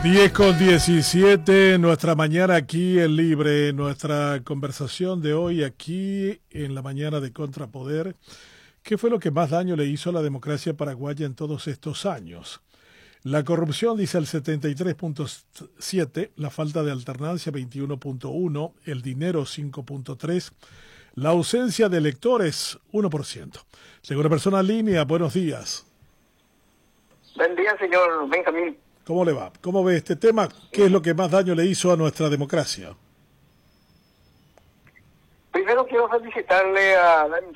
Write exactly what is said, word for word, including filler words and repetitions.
diez con diecisiete, nuestra mañana aquí en Libre, nuestra conversación de hoy aquí en la mañana de Contrapoder. ¿Qué fue lo que más daño le hizo a la democracia paraguaya en todos estos años? La corrupción, dice el setenta y tres punto siete, la falta de alternancia veintiuno punto uno, el dinero cinco punto tres, la ausencia de electores uno por ciento. Según una persona en línea, buenos días. Buen día, señor Benjamín. ¿Cómo le va? ¿Cómo ve este tema? ¿Qué es lo que más daño le hizo a nuestra democracia? Primero quiero felicitarle a la